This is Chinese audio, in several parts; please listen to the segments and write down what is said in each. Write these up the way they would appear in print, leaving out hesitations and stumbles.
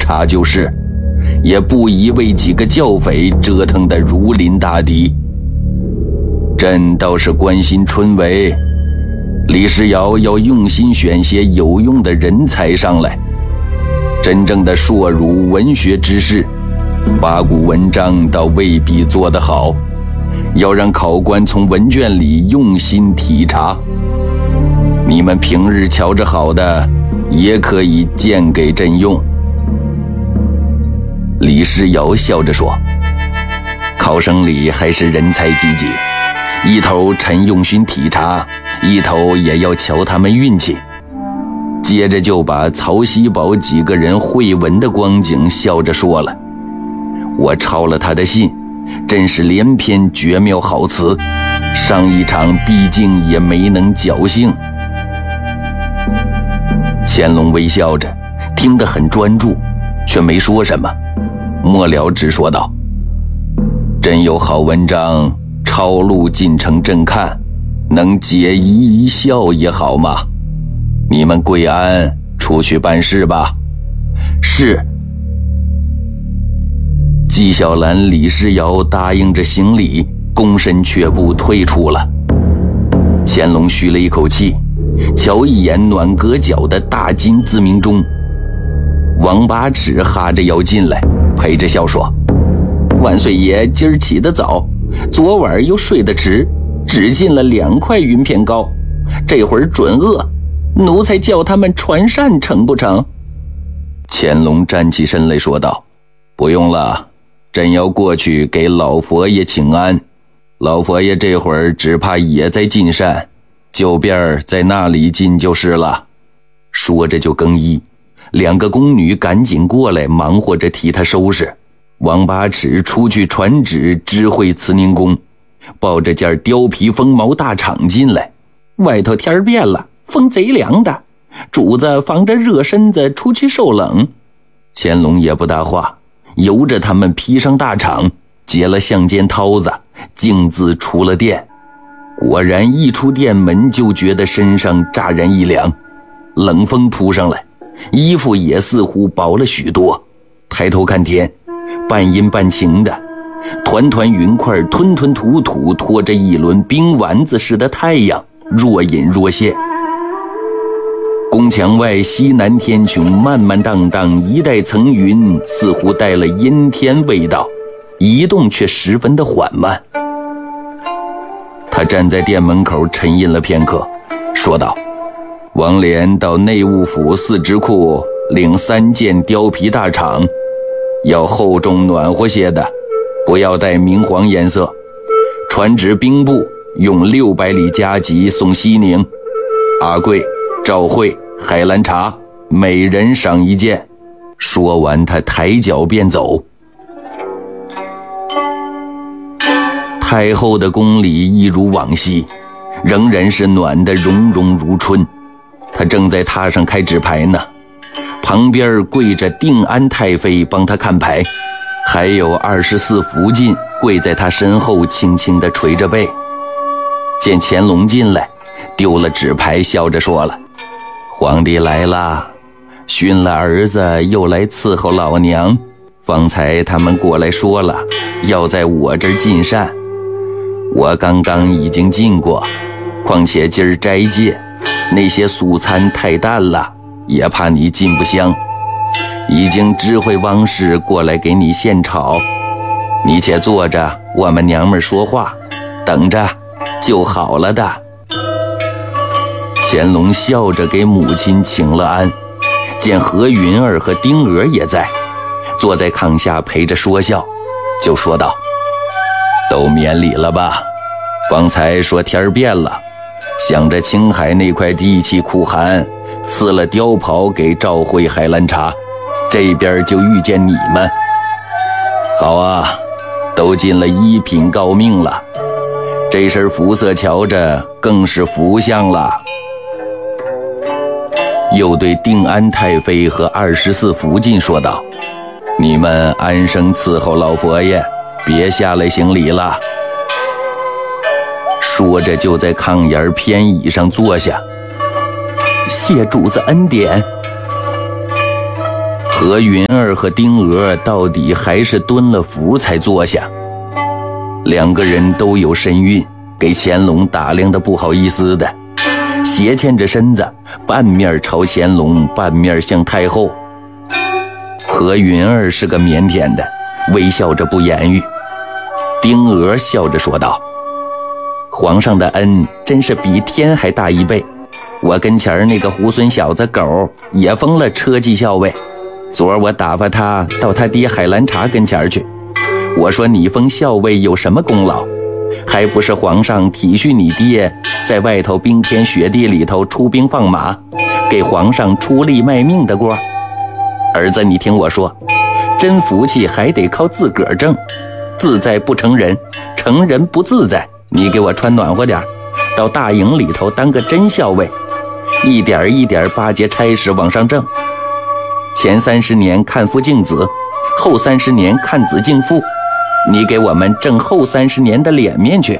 查就是，也不宜为几个教匪折腾得如临大敌。朕倒是关心春闱，李世尧要用心选些有用的人才上来，真正的硕儒文学之士，八股文章倒未必做得好，要让考官从文卷里用心体察。你们平日瞧着好的，也可以荐给朕用。李世尧笑着说，考生里还是人才济济，一头臣用心体察，一头也要瞧他们运气。接着就把曹锡宝几个人会文的光景笑着说了，我抄了他的信，真是连篇绝妙好词，上一场毕竟也没能侥幸。乾隆微笑着，听得很专注，却没说什么，末了只说道，朕有好文章抄录进呈朕看，能解疑一笑也好嘛。你们跪安，出去办事吧。是。纪晓岚、李世尧答应着行礼，躬身却步退出了。乾隆吁了一口气，瞧一眼暖阁角的大金自鸣钟。王八尺哈着腰进来，陪着笑说，万岁爷今儿起得早，昨晚又睡得迟，只进了2块云片糕，这会儿准饿，奴才叫他们传膳成不成？乾隆站起身来说道，不用了，朕要过去给老佛爷请安，老佛爷这会儿只怕也在进膳，就便在那里进就是了。说着就更衣，2个宫女赶紧过来忙活着替他收拾。王八尺出去传旨知会慈宁宫，抱着件貂皮风毛大氅进来，外头天变了，风贼凉的，主子防着热身子出去受冷。乾隆也不搭话，由着他们披上大氅，结了项间绦子，径自出了殿。果然一出殿门就觉得身上乍然一凉，冷风扑上来，衣服也似乎薄了许多。抬头看天，半阴半晴的，团团云块吞吞吐吐拖着一轮冰丸子似的太阳，若隐若现。宫墙外西南天穹漫漫荡荡，一带层云，似乎带了阴天味道，移动却十分的缓慢。他站在殿门口沉吟了片刻，说道，王连到内务府4职库领3件貂皮大氅，要厚重暖和些的，不要带明黄颜色，传旨兵部用600里加急送西宁，阿贵、赵惠、海兰察每人赏1件。说完他抬脚便走。太后的宫里一如往昔，仍然是暖得融融如春。她正在榻上开纸牌呢，旁边跪着定安太妃帮她看牌，还有24福晋跪在她身后轻轻地捶着背。见乾隆进来，丢了纸牌，笑着说了，皇帝来了，训了儿子又来伺候老娘，方才他们过来说了，要在我这儿进膳，我刚刚已经进过，况且今儿斋戒，那些素餐太淡了，也怕你进不香，已经知会汪氏过来给你献炒，你且坐着，我们娘们说话，等着就好了的。乾隆笑着给母亲请了安，见何云儿和丁娥也在，坐在炕下陪着说笑，就说道，都免礼了吧，方才说天变了，想着青海那块地气酷寒，赐了貂袍给赵惠、海兰察，这边就遇见你们。好啊，都进了1品诰命了，这身肤色瞧着更是福相了。又对定安太妃和24福晋说道，你们安生伺候老佛爷，别下来行礼了。说着就在炕沿偏椅上坐下，谢主子恩典。何何云儿和丁娥到底还是蹲了伏才坐下。两个人都有身孕，给乾隆打量的不好意思的，斜欠着身子，半面朝乾隆，半面向太后。何云儿是个腼腆的，微笑着不言语。丁娥笑着说道：皇上的恩真是比天还大一倍，我跟前儿那个猢狲小子狗也封了车骑校尉，昨儿我打发他到他爹海兰察跟前儿去，我说你封校尉有什么功劳，还不是皇上体恤你爹在外头冰天雪地里头出兵放马，给皇上出力卖命的过。儿子，你听我说，真福气还得靠自个儿挣，自在不成人，成人不自在。你给我穿暖和点，到大营里头当个真校尉，一点一点巴结差事往上挣。前30年看父敬子，后30年看子敬父，你给我们挣后30年的脸面去。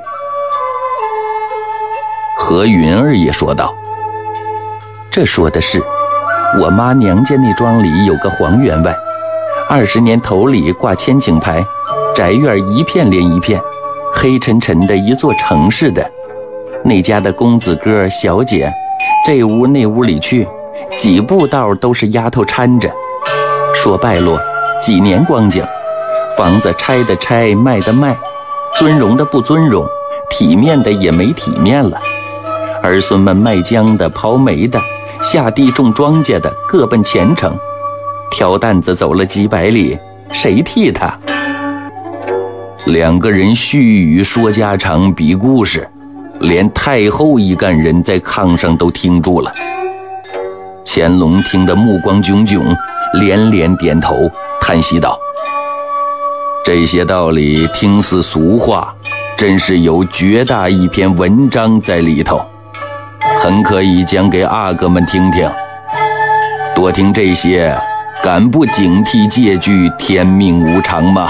何云儿也说道：这说的是，我妈娘家那庄里有个黄员外，20年头里挂千顷牌，宅院一片连一片，黑沉沉的一座城似的。那家的公子哥小姐，这屋那屋里去，几步道都是丫头搀着。说败落，几年光景，房子拆的拆，卖的卖，尊荣的不尊荣，体面的也没体面了。儿孙们卖姜的，刨煤的，下地种庄稼的，各奔前程，挑担子走了几百里，谁替他？两个人絮语说家常，比故事，连太后一干人在炕上都听住了。乾隆听得目光炯炯，连连点头，叹息道：这些道理听似俗话，真是有绝大一篇文章在里头，很可以讲给阿哥们听听。多听这些，敢不警惕戒惧天命无常吗？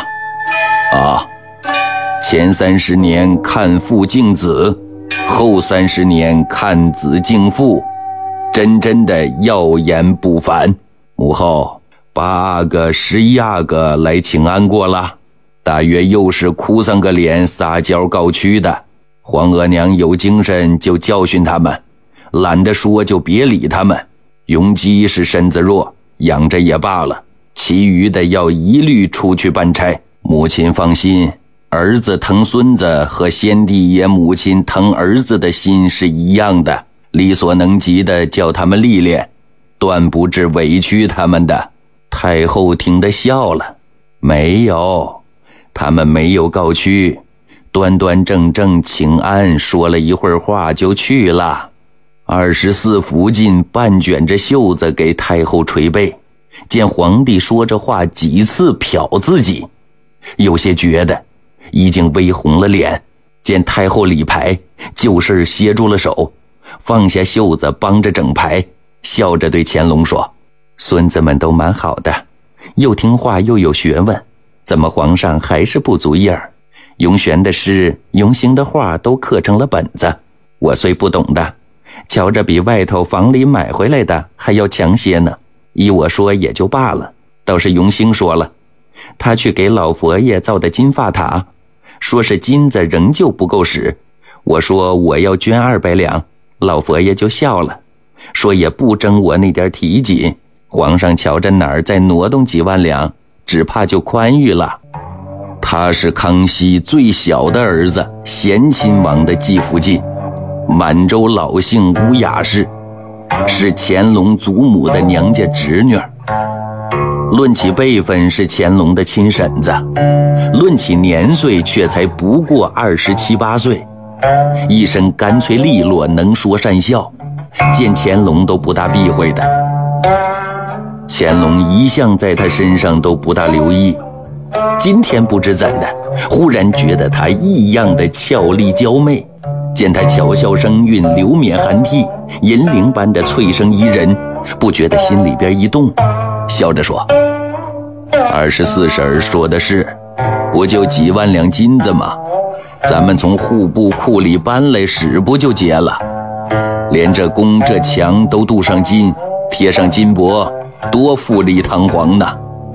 前30年看父敬子，后30年看子敬父，真的耀眼不凡。母后8阿哥11阿哥来请安过了，大约又是哭丧个脸撒娇告屈的。皇额娘有精神就教训他们，懒得说就别理他们。容基是身子弱，养着也罢了，其余的要一律出去办差。母亲放心，儿子疼孙子和先帝爷母亲疼儿子的心是一样的，力所能及的叫他们历练，断不致委屈他们的。太后听得笑了，没有，他们没有告屈，端端正正请安，说了一会儿话就去了。24福晋半卷着袖子给太后捶背，见皇帝说着话几次瞟自己，有些觉得已经微红了脸。见太后理牌，就事歇住了手，放下袖子帮着整牌，笑着对乾隆说：孙子们都蛮好的，又听话又有学问，怎么皇上还是不足意儿？永璇的诗，永兴的画都刻成了本子，我虽不懂的，瞧着比外头房里买回来的还要强些呢。依我说也就罢了，倒是永兴说了，他去给老佛爷造的金发塔，说是金子仍旧不够使，我说我要捐200两，老佛爷就笑了，说也不争我那点体己，皇上瞧着哪儿再挪动几万两，只怕就宽裕了。他是康熙最小的儿子，咸亲王的继父近，满洲老姓乌雅氏，是乾隆祖母的娘家侄女儿。论起辈分是乾隆的亲婶子，论起年岁却才不过27、28岁，一身干脆利落，能说善笑，见乾隆都不大避讳的。乾隆一向在他身上都不大留意，今天不知怎的，忽然觉得他异样的俏丽娇媚，见他巧笑声韵，流冕含涕，银铃般的翠声怡人，不觉得心里边一动，笑着说：24婶说的是，不就几万两金子吗？咱们从户部库里搬来使不就结了？连这宫这墙都镀上金，贴上金箔， 多富丽堂皇呢。